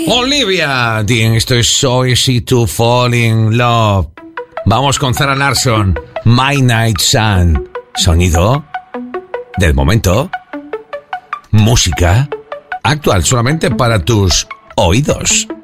Olivia, esto es So Easy to Fall in Love. Vamos con Zara Larsson, My Night Sun. Sonido del momento. Música actual solamente para tus oídos.